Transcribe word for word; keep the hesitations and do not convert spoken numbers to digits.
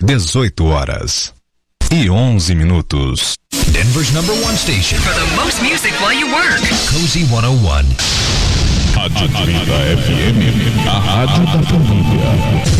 dezoito horas e onze minutos. Denver's number one station for the most music while you work. Cozy cento e um. Rádio trinta F M, a rádio da família.